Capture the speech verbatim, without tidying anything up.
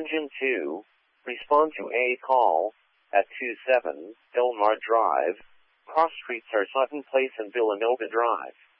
Engine two, respond to a call at two seven Elmar Drive. Cross streets are Sutton Place and Villanova Drive.